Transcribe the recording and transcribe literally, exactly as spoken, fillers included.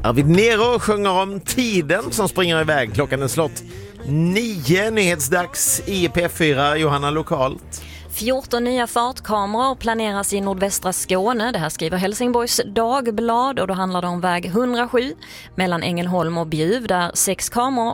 Arvid Nero sjunger om tiden som springer iväg. Klockan är slått nio, nyhetsdags i P fyra, Johanna lokalt. fjorton nya fartkameror planeras i nordvästra Skåne. Det här skriver Helsingborgs Dagblad och då handlar det om väg hundrasju mellan Ängelholm och Bjuv där sex kameror